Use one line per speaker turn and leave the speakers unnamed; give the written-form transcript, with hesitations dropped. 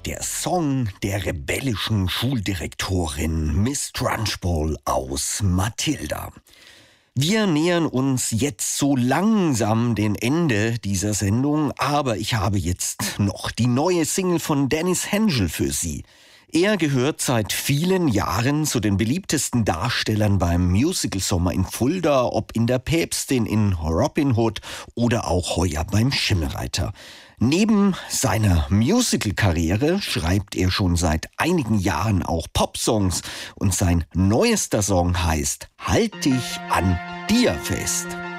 Der Song der rebellischen Schuldirektorin Miss Trunchbull aus Matilda. Wir nähern uns jetzt so langsam dem Ende dieser Sendung, aber ich habe jetzt noch die neue Single von Dennis Hengel für Sie. Er gehört seit vielen Jahren zu den beliebtesten Darstellern beim Musical Sommer in Fulda, ob in der Päpstin, in Robin Hood oder auch heuer beim Schimmelreiter. Neben seiner Musical-Karriere schreibt er schon seit einigen Jahren auch Popsongs und sein neuester Song heißt Halt dich an dir fest.